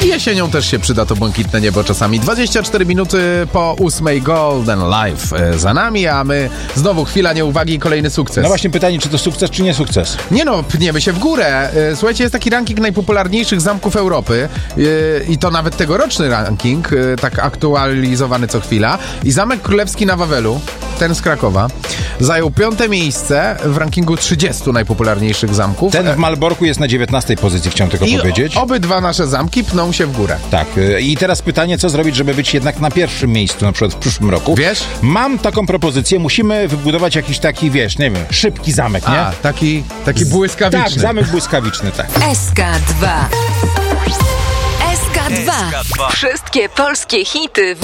jesienią też się przyda to błękitne niebo czasami. 24 minuty po 8 Golden Live za nami, a my znowu chwila nieuwagi i kolejny sukces. No właśnie pytanie, czy to sukces, czy nie sukces? Nie no, pniemy się w górę. Słuchajcie, jest taki ranking najpopularniejszych zamków Europy i to nawet tegoroczny ranking, tak aktualizowany co chwila. I Zamek Królewski na Wawelu, ten z Krakowa, zajął 5. miejsce w rankingu 30 najpopularniejszych zamków. Ten w Malborku jest na 19 pozycji, chciałem tylko powiedzieć. Obydwa nasze zamki pną się w górę. Tak. I teraz pytanie, co zrobić, żeby być jednak na pierwszym miejscu, na przykład w przyszłym roku. Wiesz? Mam taką propozycję, musimy wybudować jakiś taki, wiesz, nie wiem, szybki zamek, nie? A, taki błyskawiczny. Tak, zamek błyskawiczny, tak. SK2. SK2. Wszystkie polskie hity